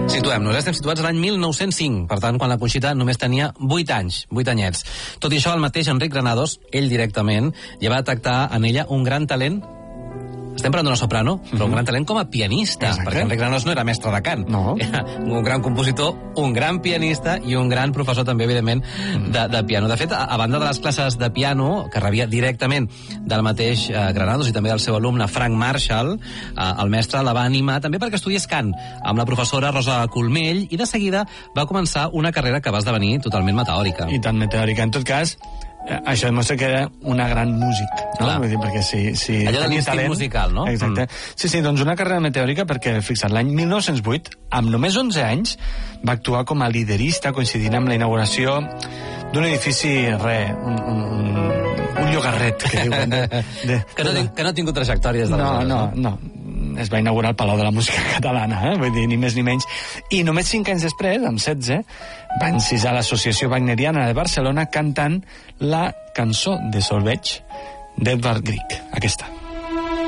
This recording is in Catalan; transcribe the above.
Situem-nos, estem situats l'any 1905, per tant, quan la Conxita només tenia 8 anys, 8 anyets. Tot i això, el mateix Enric Granados, ell directament, ja va detectar en ella un gran talent. Estem parlant d'una soprano, però un gran talent com a pianista, perquè Enric Granados no era mestre de cant. No. Era un gran compositor, un gran pianista i un gran professor també, evidentment, de piano. De fet, a banda de les classes de piano, que rebia directament del mateix Granados i també del seu alumne Frank Marshall, el mestre la va animar també perquè estudiés cant amb la professora Rosa Colmell i de seguida va començar una carrera que va esdevenir totalment meteòrica. I tant meteòrica. En tot cas, això demostra que era una gran músic, no? Vull dir, perquè si allò de l'instint musical, no? Exacte. Sí, doncs una carrera meteòrica perquè, fixa't, l'any 1908, amb només 11 anys, va actuar com a liderista coincidint amb la inauguració d'un edifici, un llogarret, que diuen. Que no ha tingut trajectòria des d'aleshores. No. Es va inaugurar el Palau de la Música Catalana, vull dir, ni més ni menys. I només 5 anys després, amb 16, va encisar l'Associació Wagneriana de Barcelona cantant la cançó de solveig d'Edvard Grieg, aquesta.